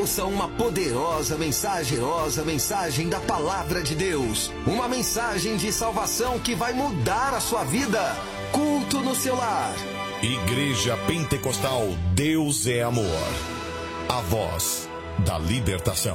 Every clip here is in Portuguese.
Ouça uma poderosa mensagem da palavra de Deus. Uma mensagem de salvação que vai mudar a sua vida. Culto no seu lar. Igreja Pentecostal Deus é Amor. A voz da libertação.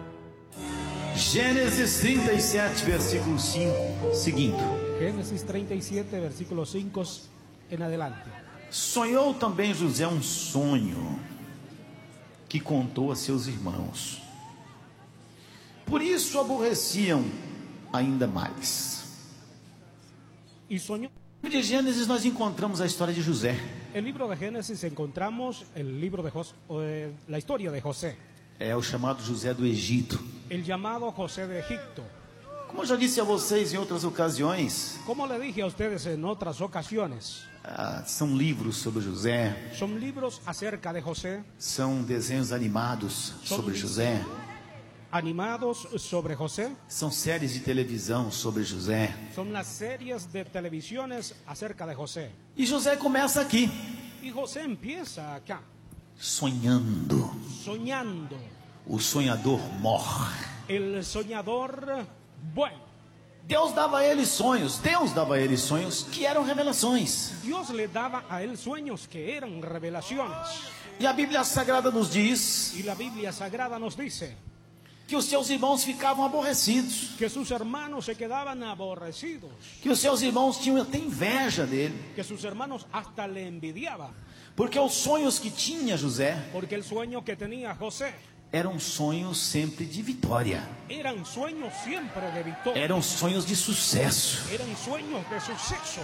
Gênesis 37, versículo 5, seguindo. Génesis 37, versículo 5 en adelante. Sonhou também José um sonho que contou a seus irmãos. Por isso aborreciam ainda mais. Y soñó. No livro de Gênesis nós encontramos a história de José. En el libro de Génesis encontramos el libro de la historia de José, É o chamado José do Egito. el llamado José de Egipto. Como eu já disse a vocês em outras ocasiões, Como le dije a ustedes en otras ocasiones, são livros sobre José, son libros acerca de José, são desenhos animados sobre José, animados sobre José, são séries de televisão sobre José. son las series de televisiones acerca de José. E José começa aqui, Y José empieza acá, sonhando. soñando. O sonhador morre. El soñador, bueno, Deus dava a ele sonhos que eram revelações. Dios le daba a él sueños que eran revelaciones. E a Bíblia Sagrada nos diz Y la Biblia Sagrada nos dice que os seus irmãos ficavam aborrecidos, que sus hermanos se quedaban aborrecidos, que os seus irmãos tinham até inveja dele, que sus hermanos hasta le envidiaban, porque os sonhos que tinha José porque el sueño que tenía José eram sonhos sempre de vitória, eran sueños siempre de victoria, eram sonhos de sucesso. eran sueños de suceso.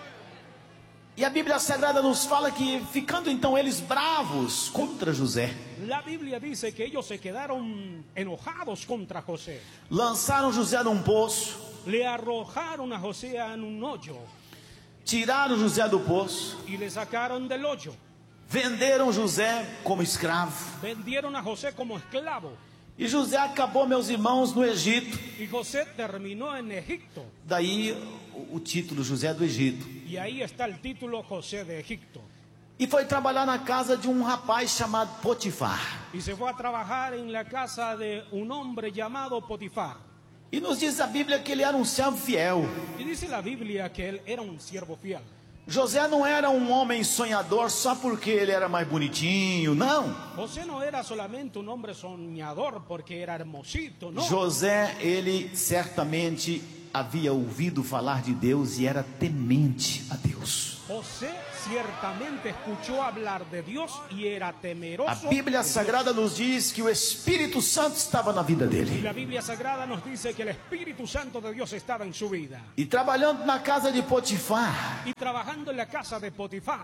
E a Bíblia Sagrada nos fala que, ficando então eles bravos contra José, La Biblia dice que ellos se quedaron enojados contra José, lançaram José num poço, le arrojaron a José en un hoyo tiraram José do poço, y le sacaron del hoyo, venderam José como escravo. vendieron a José como esclavo, E José acabou, meus irmãos, no Egito. y José terminó en Egipto. Daí o título José do Egito. Y ahí está el título José de Egipto. E foi trabalhar na casa de um rapaz chamado Potifar. Y se fue a trabajar en la casa de un hombre llamado Potifar. E nos diz a Bíblia que ele era um servo fiel. Y dice la Biblia que él era un siervo fiel. José não era um homem sonhador só porque ele era mais bonitinho, não. José no era solamente un hombre soñador porque era hermosito, no. José, ele certamente havia ouvido falar de Deus e era temente a Deus. José ciertamente escuchó hablar de Dios y era temeroso. A Bíblia de Dios. Sagrada nos diz que o Espírito Santo estava na vida Y dele. la Biblia Sagrada nos dice que el Espíritu Santo de Dios estaba en su vida. E trabalhando na casa de Potifar, Y trabajando en la casa de Potifar,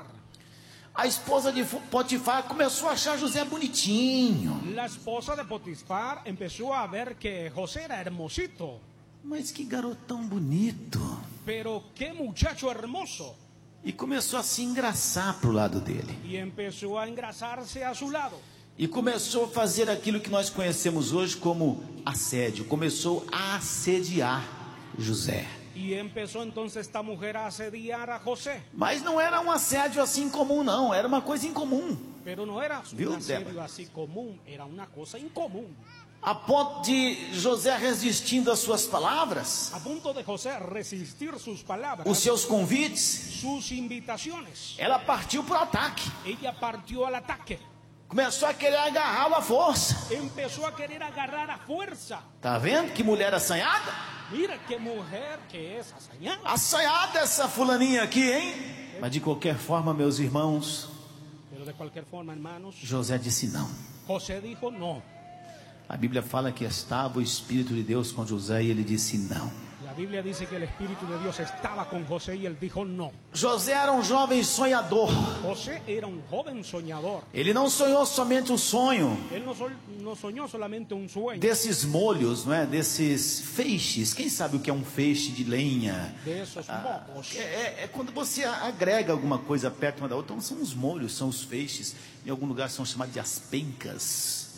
a esposa de Potifar começou a achar José bonitinho. la esposa de Potifar empezó a ver que José era hermosito. Mas que garotão bonito. Pero qué muchacho hermoso. E começou a se engraçar pro lado dele. Y empezó a engrasarse a su lado. E começou a fazer aquilo que nós conhecemos hoje como assédio. Começou a assediar José. Y empezó entonces esta mujer a asediar a José. Mas não era um assédio assim comum, não. Era uma coisa incomum. Pero no era Viu, un asedio Débora? así común, era una cosa incomún. A ponto de José resistindo às suas palavras, A punto de José resistir sus palabras, os seus convites, sus invitaciones, ela partiu para o ataque. ella partió al ataque. Começou a querer agarrá-lo à força. Empezó a querer agarrar a fuerza. Tá vendo que mulher assanhada? Mira qué mujer que es hazañada. Assanhada essa fulaninha aqui, hein? Mas de qualquer forma, meus irmãos, Pero de cualquier forma, hermanos, José disse não. José dijo no. A Bíblia fala que estava o Espírito de Deus com José e ele disse não. La Biblia dice que el Espíritu de Dios estaba con José y él dijo no. José era um jovem sonhador. José era un joven soñador. Ele não sonhou somente o sonho Él no soñó solamente un sueño desses molhos, não é? Desses feixes. Quem sabe o que é um feixe de lenha? de esos mocos. É quando você agrega alguma coisa perto uma da outra. Então são os molhos, são os feixes. Em algum lugar são chamados de aspencas.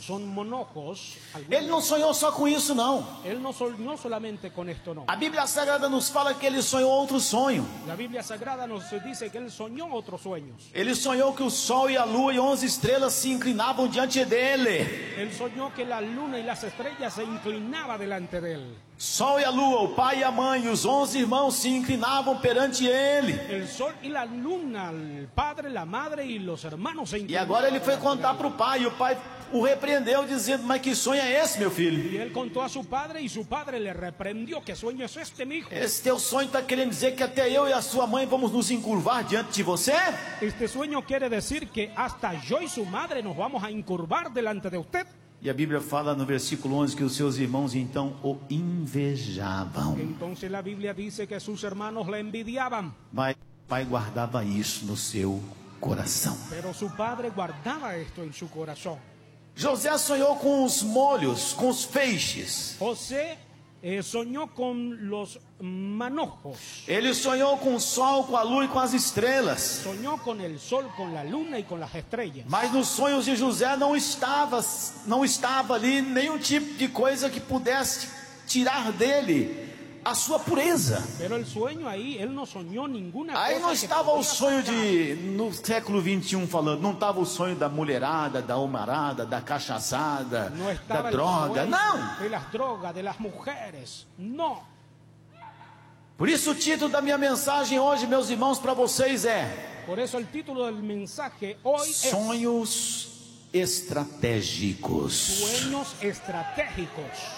son monojos. Ele não sonhou só com isso, não. Él no soñó solamente con esto, no. A Bíblia Sagrada nos fala que ele sonhou outro sonho. La Biblia Sagrada nos dice que él soñó otros sueños. Ele sonhou que o sol e a lua e 11 estrelas se inclinavam diante dele. Él soñó que la luna y las estrellas se inclinaban delante de él. Sol e a lua, o pai e a mãe e os 11 irmãos se inclinavam perante ele. El sol y la luna, el padre, la madre y los hermanos se E inclinaban. agora ele foi contar para o pai, e o pai o repreendeu dizendo: mas que sonho é esse, meu filho? Y él contó a su padre y su padre le reprendió. ¿Qué sueño es este, mi hijo? Esse teu sonho está querendo dizer que até eu e a sua mãe vamos nos encurvar diante de você? Este sueño quiere decir que hasta yo y su madre nos vamos a incurvar delante de usted. E a Bíblia fala no versículo 11 que os seus irmãos então o invejavam. Entonces la Biblia dice que sus hermanos le envidiaban, Mas o pai guardava isso no seu coração. pero su padre guardaba esto en su corazón. José sonhou com os molhos, com os feixes. José soñó con los manojos, Ele sonhou com o sol, com a lua e com as estrelas. soñó con el sol, con la luna y con las estrellas. Mas nos sonhos de José não estava ali nenhum tipo de coisa que pudesse tirar dele a sua pureza. Pero el sueño ahí, él no soñó ninguna Aí cosa não que estava o pudiera sonho sacar. no século 21 falando, não estava o sonho da mulherada, da homarada, da cachaçada, No da estaba el droga, sueño não. de las drogas, de las mujeres, no. Por isso o título da minha mensagem hoje, meus irmãos, para vocês é Por eso el título del mensaje hoy es Sonhos Estratégicos. Sueños Estratégicos.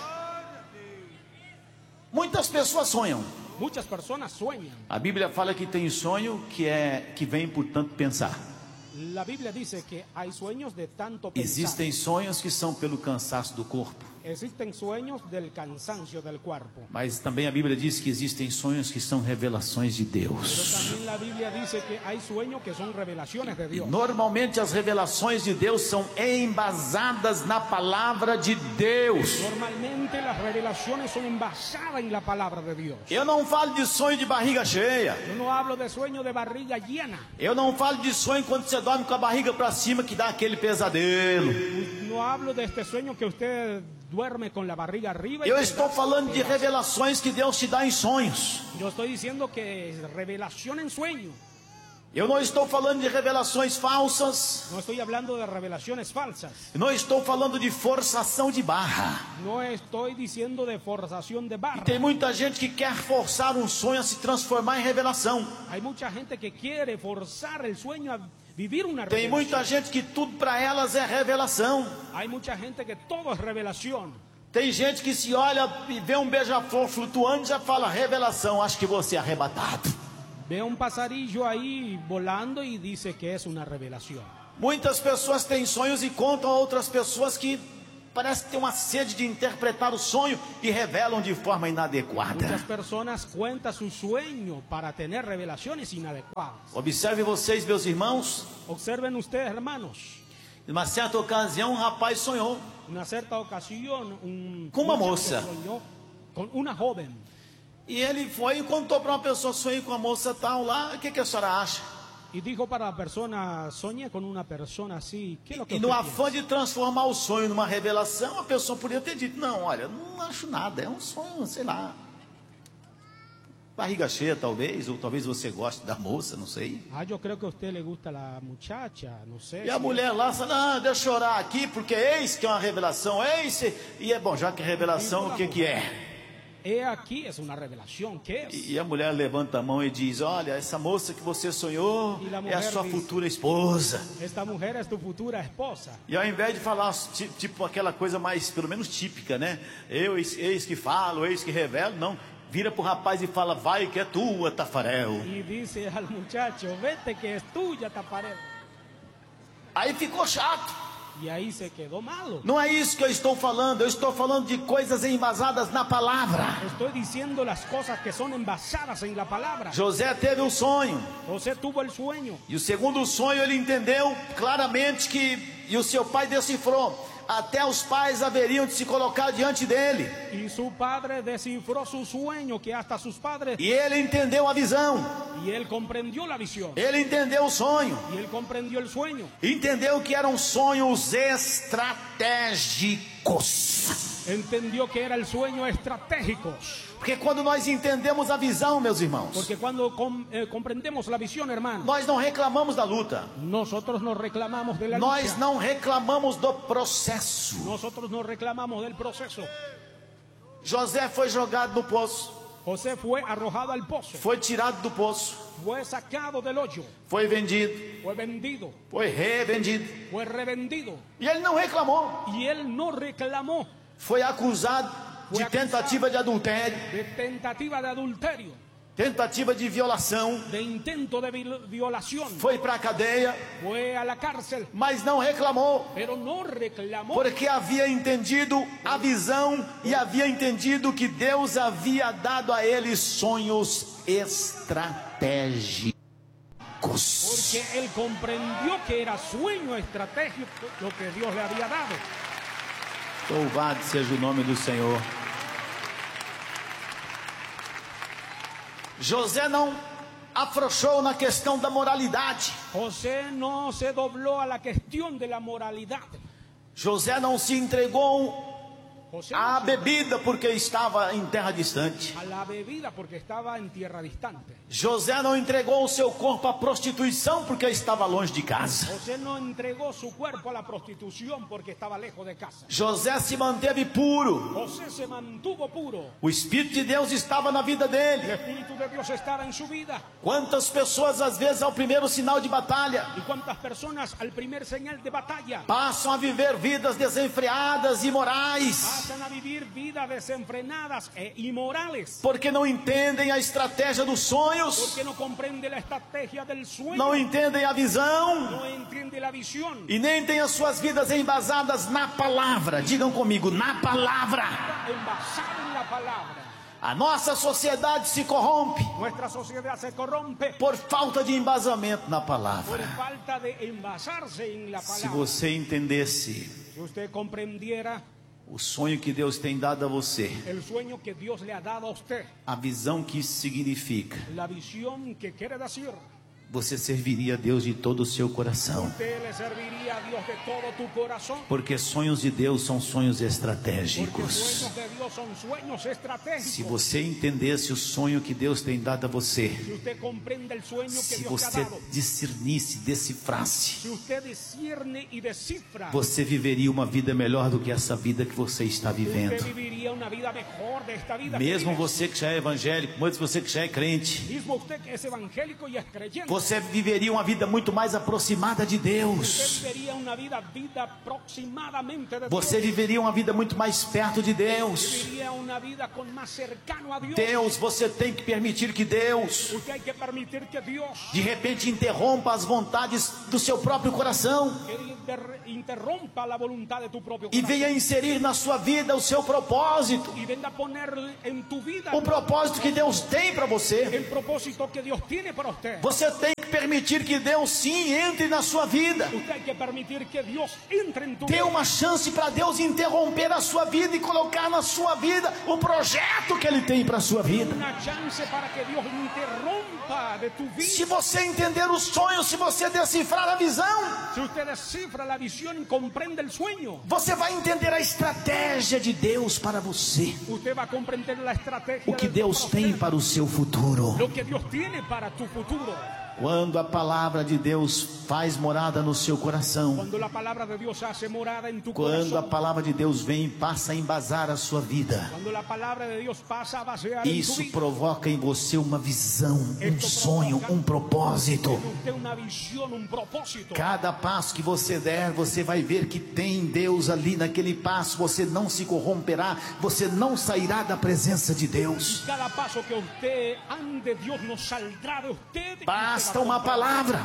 Muitas pessoas sonham. Muchas personas sueñan. A Bíblia fala que tem sonho que vem por tanto pensar. La Biblia dice que hay sueños de tanto pensar. Existem sonhos que são pelo cansaço do corpo. Existen sueños del cansancio del cuerpo. Mas também a Bíblia diz que existem sonhos que são revelações de Pero Deus. también la Biblia dice que hay sueños que son revelaciones de Dios. Normalmente as revelações de Deus são embasadas na palavra de Deus. Normalmente las revelaciones son basadas en la palabra de Dios. Eu não falo de sonho de barriga cheia. Yo no hablo de sueño de barriga llena. Eu não falo de sonho quando você dorme com a barriga para cima que dá aquele pesadelo. No hablo de este sueño que usted duerme con la barriga arriba. Eu que estou da- falando de revelações que Deus te dá em sonhos. Yo estoy diciendo que es revelación en sueño. Eu não estou falando de revelações falsas. No estoy hablando de revelaciones falsas. Não estou falando de forçação de barra. No estoy diciendo de forzación de E barra. tem muita gente que quer forçar um sonho a se transformar em revelação. Hay mucha gente que quiere forzar el sueño a vivir una Tem revelación. muita gente que tudo para elas é revelação. Hay mucha gente que todo es revelación. Tem gente que se olha e vê um beija-flor flutuando e já fala revelação, acho que você é arrebatado. Ve un pasarillo ahí volando y dice que es una revelación. Muitas pessoas têm sonhos e contam a outras pessoas que parece ter uma sede de interpretar o sonho e revelam de forma Muchas inadequada. personas cuentan su sueño para tener revelaciones inadecuadas. Observe vocês, meus irmãos, Observen ustedes, hermanos. em uma certa ocasião um rapaz sonhou En una cierta ocasión, un Con una muchacho moza. soñó con una joven. e ele foi e contou para uma pessoa, sonhei com a moça tal lá, o que a senhora acha? Y dijo para la persona, soñé con una persona así. ¿Qué es lo que E usted no piensa? afã de transformar o sonho numa revelação, a pessoa poderia ter dito, não, olha, não acho nada, é um sonho, sei lá, barriga cheia talvez, ou talvez você goste da moça, não sei. Ah, yo creo que a usted le gusta la muchacha, no sé. E a mulher lá fala, não, deixa eu orar aqui, porque eis que é uma revelação, eis, e é bom, já que é revelação, o que é? He aquí es una revelación, ¿qué es? E a mulher levanta a mão e diz, olha, essa moça que você sonhou E a é a mulher sua diz, futura esposa. Esta mujer es tu futura esposa. E ao invés de falar tipo aquela coisa mais, pelo menos típica, né? Eu eis que falo, eis que revelo, não. Vira pro rapaz e fala, vai que é tua, Tafarel. Y dice al muchacho, vete que es tuya, Tafarel. Aí ficou chato. Y ahí se quedó malo. Não é isso que eu estou falando de coisas embasadas na palavra. Estoy diciendo las cosas que son envasadas en la palabra. José teve um sonho. José tuvo el sueño. E o segundo sonho ele entendeu claramente que, e o seu pai decifrou, até os pais haveriam de se colocar diante dele. Y su padre descifró su sueño, que hasta sus padres. E ele entendeu a visão. Y él comprendió la visión. Ele entendeu o sonho. Y él comprendió el sueño. Entendeu que eram sonhos estratégicos. Entendió que era el sueño estratégico. Porque quando nós entendemos a visão, meus irmãos, Porque cuando comprendemos la visión, hermano, nós não reclamamos da luta. nosotros nos reclamamos de la Nós lucha. não reclamamos do processo. Nosotros nos reclamamos del proceso. José foi jogado no poço. José fue arrojado al pozo. Foi tirado do poço. Fue sacado del hoyo. Foi vendido. Fue vendido. Foi revendido. Fue revendido. E ele não reclamou. Y él no reclamó Foi acusado de tentativa de adultério, de tentativa de adulterio, tentativa de violação. de intento de violación. Foi para a cadeia, Fue a la cárcel, mas não reclamou. pero no reclamó. Porque havia entendido a visão e havia entendido que Deus havia dado a ele sonhos estratégicos. Porque él comprendió que era sueño estratégico lo que Dios le había dado. Louvado seja o nome do Senhor. José não afrouxou na questão da moralidade. José no se dobló a la cuestión de la moralidad. José não se entregou José à no se bebida porque estava em terra distante. a la bebida porque estaba en tierra distante. José não entregou o seu corpo à prostituição porque estava longe de casa. José no entregó su cuerpo a la prostitución porque estaba lejos de casa. José se manteve puro. José se mantuvo puro. O Espírito de Deus estava na vida El dele. Espíritu de Dios estaba en su vida. Quantas pessoas, às vezes, ao primeiro sinal de batalha, ¿Y cuántas personas al primer señal de batalla passam a viver vidas desenfreadas e imorais, pasan a vivir vidas desenfrenadas e inmorales? porque não entendem a estratégia dos sonhos, Porque no comprende la estrategia del sueño, não entendem a visão no entiende la visión, e nem têm as suas vidas embasadas na palavra. Digam comigo, na palavra. envasado en la palabra. A nossa sociedade se corrompe Nuestra sociedad se corrompe por falta de embasamento na por palavra. falta de envasarse en la Se palabra. você entendesse Si usted comprendiera o sonho que Deus tem dado a você, el sueño que Dios le ha dado a usted, a visão que isso significa, la visión que quiere decir, você serviria a Deus de todo o seu coração. usted le serviría a Dios de todo tu corazón. Porque sonhos de Deus são sonhos Porque estratégicos. sueños de Dios son sueños estratégicos. Se você entendesse o sonho que Deus tem dado a você, Si usted comprende el sueño que se Dios le ha você dado, discernisse, decifrasse, si usted discierne y descifra, você viveria uma vida melhor do que essa vida que você está usted vivendo. viviría una vida mejor de esta vida. que Mesmo vive. você que já é evangélico, mesmo você que já é crente, Mismo usted que es evangélico y es creyente, você viveria uma vida muito mais aproximada de Deus. usted viviría una vida aproximadamente de Você Dios. viveria uma vida muito mais perto de Deus. Viviría una vida con más cercano a Dios. Deus, você tem que permitir que Deus, Usted hay que permitir que Dios de repente, interrompa as vontades do seu próprio coração interrompa la voluntad de tu propio e corazón venha inserir na sua vida o seu propósito, y venga a poner en tu vida o propósito que Deus tem para você. el propósito que Dios tiene para usted. Você tem que permitir que Deus sim entre na sua vida. Usted hay que permitir que Dios entre en tu Dê vida. uma chance para Deus interromper a sua vida e colocar na sua vida o projeto que Ele tem para a sua vida. Una chance para que Dios interrompa de tu vida. Se você entender os sonhos, se você decifrar a visão, Si usted descifra la visión y comprende el sueño, você vai entender a estratégia de Deus para você. usted va a comprender la estrategia O que de Deus Dios tem para usted, para o seu futuro. lo que Dios tiene para tu futuro. Quando a palavra de Deus faz morada no seu coração, Cuando la palabra de Dios hace morada en tu quando a corazón, palavra de Deus vem e passa a embasar a sua vida, cuando la palabra de Dios pasa a vaciar en tu isso vida, provoca em você uma visão, um sonho, um propósito. en usted una visión, un propósito. Cada passo que você der, você vai ver que tem Deus ali naquele passo. Você não se corromperá, você não sairá da presença de Deus. Cada paso que usted ande, Dios no saldrá de usted. Basta uma palavra.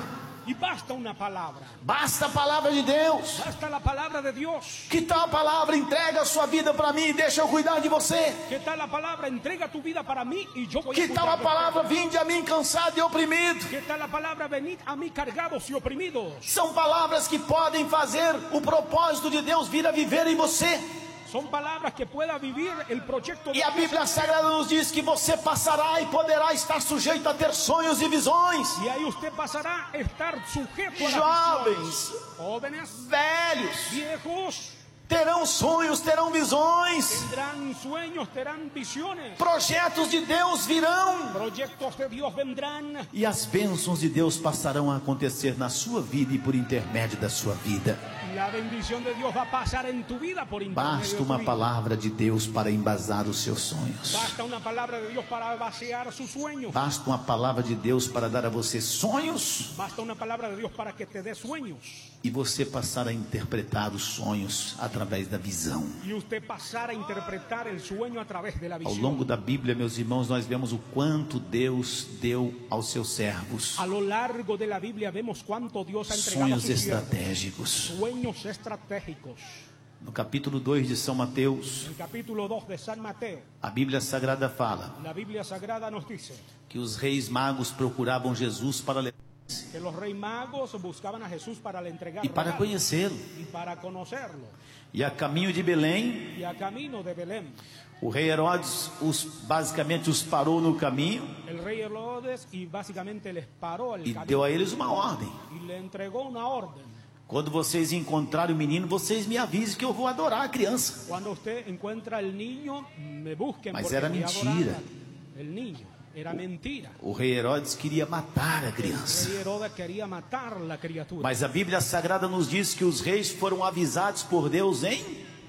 Y basta una palabra. Basta a palavra de Deus. Basta la palabra de Dios. Que tal a palavra? Entrega a sua vida para mim e deixa eu cuidar de você. ¿Qué tal la palabra? Entrega tu vida para mí y yo voy a Que tal a cuidar de palavra? usted. Vinde a mim cansado e oprimido. ¿Qué tal la palabra? Venid a mí cargados y oprimidos. São palavras que podem fazer o propósito de Deus vir a viver em você. Son palabras que pueda vivir el proyecto de E a Dios. Bíblia Sagrada nos diz que você passará e poderá estar sujeito a ter sonhos e visões. Y ahí usted pasará a estar sujeto a las Jovens, visiones. Jóvenes, velhos, viejos, terão sonhos, terão visões. tendrán sueños, tendrán visiones. Projetos de Deus virão. Proyectos de Dios vendrán. E as bênçãos de Deus passarão a acontecer na sua vida e por intermédio da sua vida. La bendición de Dios va a pasar en tu vida por intermedio Basta de tu uma vida. palavra de Deus para embasar os seus sonhos. Basta una palabra de Dios para vaciar sus sueños. Basta uma palavra de Deus para dar a você sonhos Basta una palabra de Dios para que te dé sueños. e você passar a interpretar os sonhos através da visão. Y usted pasar a interpretar el sueño a través de la Ao visión. longo da Bíblia, meus irmãos, nós vemos o quanto Deus deu aos seus servos. A lo largo de la Biblia vemos cuánto Dios ha entregado a Sonhos sus siervos. estratégicos. Sueños estratégicos. No capítulo 2 de São Mateus, El capítulo 2 de San Mateo, a Bíblia Sagrada fala la Biblia Sagrada nos dice que os reis magos procuravam Jesus para levar que los reyes magos buscaban a Jesús para le entregar e para regalos conhecê-lo. y para conocerlo. E a caminho de Belém, Y a camino de Belén, o rei Herodes basicamente os parou no caminho el rey Herodes y básicamente les paró el e camino deu a eles uma ordem: y le entregó una orden. quando vocês encontrarem o menino, vocês me avisem que eu vou adorar a criança. Cuando usted encuentra el niño, me busquen Mas porque era voy a mentira. adorar el niño. Era mentira. O rei Herodes queria matar a El criança. rey Herodes quería matar la criatura. Mas a Bíblia Sagrada nos diz que os reis foram avisados por Deus em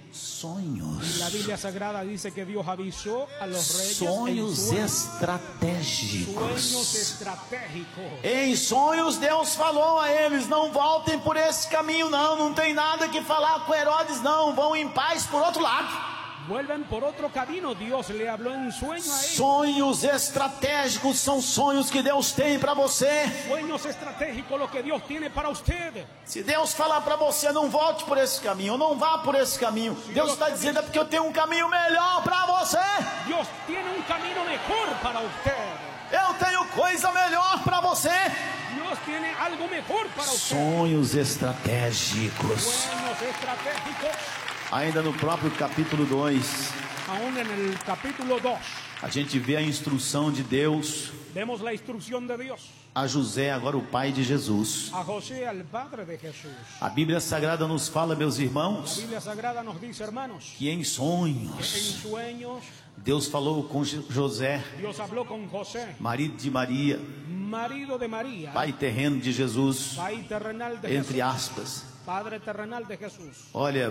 sonhos. La Biblia Sagrada dice que Dios avisó a los reyes Sonhos en estratégicos. sueños estratégicos. Em sonhos Deus falou a eles: não voltem por esse caminho não, não tem nada que falar com Herodes não, vão em paz por outro lado. Vuelven por otro camino. Dios le habló en sueño a ellos. Sonhos estratégicos são sonhos que Deus tem para você. Sueños estratégicos lo que Dios tiene para usted. Se Deus falar para você: não volte por esse caminho, ou não vá por esse caminho, Deus está dizendo: é porque eu tenho um caminho melhor para você. Dios tiene un camino mejor para usted. Eu tenho coisa melhor para você. Dios tiene algo mejor para usted. Sonhos estratégicos. Sueños estratégicos. Ainda no próprio capítulo 2, Aún en el capítulo 2 a gente vê a instrução de Deus vemos la instrucción de Dios a José, agora o pai de Jesus. a José, al padre de Jesús. A Bíblia Sagrada nos fala, meus La irmãos, Biblia Sagrada nos dice, hermanos, que em que en sonhos sueños Deus falou com José, Dios habló con José, marido de Maria, marido de María, pai terreno de Jesus, pai terrenal de entre Jesús, aspas. padre terrenal de Jesús. Olha,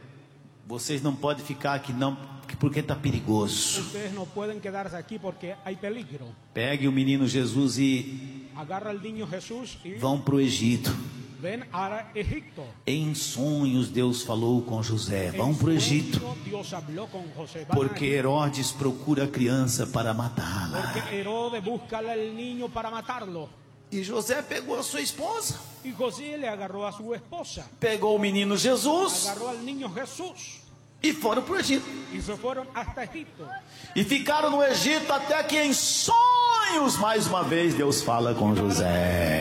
vocês não podem ficar aqui não, porque está perigoso. Ustedes no pueden quedarse aquí porque hay peligro. Pegue o menino Jesus e Agarra al niño Jesús y vão para o Egito. ven a Egipto. Em sonhos Deus falou com José: vão En para o Egito, sueño, Dios habló con José. Van a porque Egipto, Herodes procura a criança para matá-la. porque Herodes busca al niño para matarlo. E José pegou a sua esposa, Y José le agarró a su esposa, pegou o menino Jesus agarró al niño Jesús e foram para o Egito. y se fueron hasta Egipto. E ficaram no Egito até que em sonhos mais uma vez Deus fala com José.